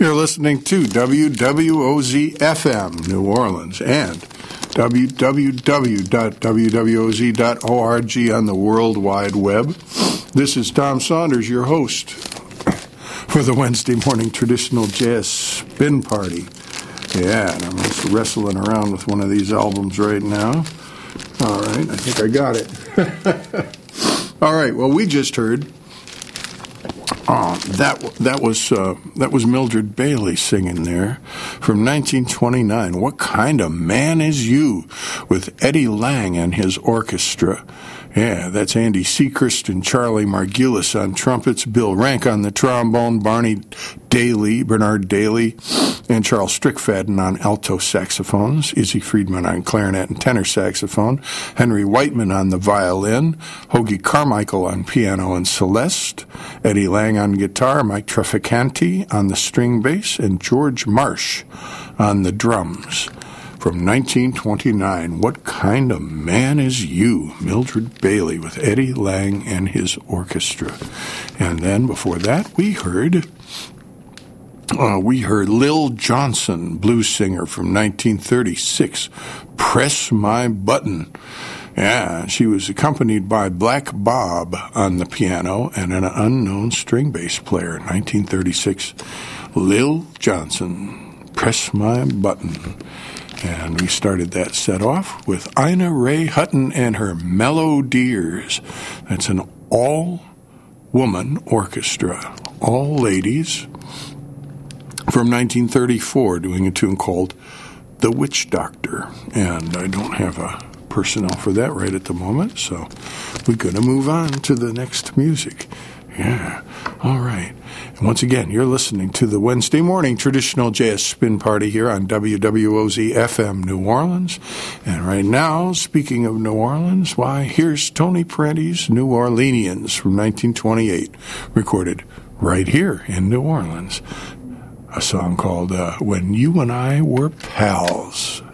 You're listening to WWOZ-FM, New Orleans, and www.wwoz.org on the World Wide Web. This is Tom Saunders, your host for the Wednesday morning traditional jazz spin party. Yeah, and I'm just wrestling around with one of these albums right now. All right, I think I got it. All right, well, we just heard that was Mildred Bailey singing there from 1929. What Kind of Man Is You? With Eddie Lang and his orchestra. Yeah, that's Andy Sechrist and Charlie Margulis on trumpets, Bill Rank on the trombone, Bernard Daly, and Charles Strickfaden on alto saxophones, Izzy Friedman on clarinet and tenor saxophone, Henry Whiteman on the violin, Hoagie Carmichael on piano and celeste, Eddie Lang on guitar, Mike Trafficanti on the string bass, and George Marsh on the drums. From 1929, What Kind of Man Is You? Mildred Bailey with Eddie Lang and his orchestra. And then before that, we heard Lil Johnson, blues singer from 1936, Press My Button. Yeah, she was accompanied by Black Bob on the piano and an unknown string bass player. 1936, Lil Johnson, Press My Button. And we started that set off with Ina Ray Hutton and her Melodiers. That's an all-woman orchestra, all ladies, from 1934, doing a tune called The Witch Doctor. And I don't have a personnel for that right at the moment, so we're going to move on to the next music. Yeah, all right. And once again, you're listening to the Wednesday morning traditional jazz spin party here on WWOZ-FM New Orleans. And right now, speaking of New Orleans, why, here's Tony Parente's New Orleanians from 1928, recorded right here in New Orleans. A song called When You and I Were Pals.